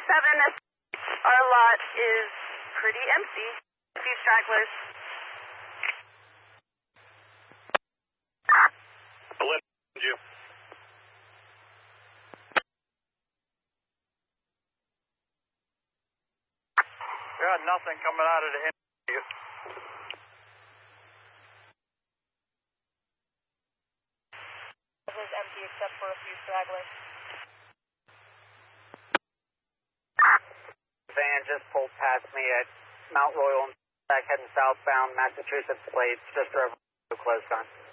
Our lot is pretty empty. A few stragglers. 11, you. Got nothing coming out of the interview. This is empty except for a few stragglers. Van just pulled past me at Mount Royal, back heading southbound, Massachusetts plates, just drove close on.